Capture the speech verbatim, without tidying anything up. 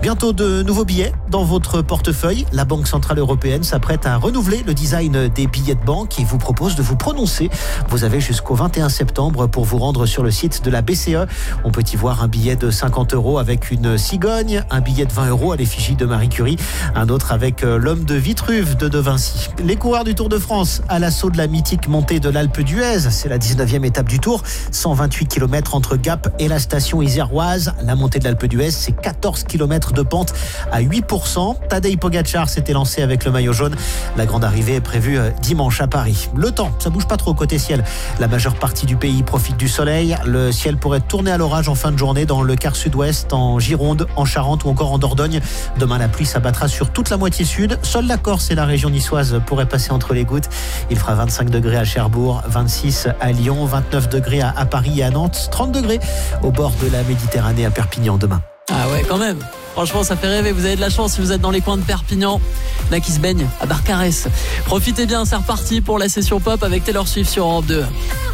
Bientôt de nouveaux billets dans votre portefeuille. La Banque Centrale Européenne s'apprête à renouveler le design des billets de banque et vous propose de vous prononcer. Vous avez jusqu'au vingt et un septembre pour vous rendre sur le site de la B C E. On peut y voir un billet de cinquante euros avec une cigogne, un billet de vingt euros à l'effigie de Marie Curie, un autre avec l'homme de Vitruve de De Vinci. Les coureurs du Tour de France à l'assaut de la mythique montée de l'Alpe d'Huez. C'est la dix-neuvième étape du Tour. cent vingt-huit kilomètres entre Gap et la station iséroise. La montée de l'Alpe d'Huez, c'est quatorze kilomètres de pente à huit pour cent. Tadej Pogacar s'était lancé avec le maillot jaune. La grande arrivée est prévue dimanche à Paris. Le temps, ça bouge pas trop côté ciel. La majeure partie du pays profite du soleil. Le ciel pourrait tourner à l'orage en fin de journée dans le quart sud-ouest, en Gironde, en Charente ou encore en Dordogne. Demain, la pluie s'abattra sur toute la moitié sud. Seule la Corse et la région niçoise pourraient passer entre les gouttes. Il fera vingt-cinq degrés à Cherbourg, vingt-six à Lyon, vingt-neuf degrés à Paris et à Nantes, trente degrés au bord de la Méditerranée à Perpignan demain. Ah ouais, quand même. Franchement, ça fait rêver. Vous avez de la chance si vous êtes dans les coins de Perpignan. Là qui se baigne à Barcarès. Profitez bien, c'est reparti pour la session pop avec Taylor Swift sur Europe deux.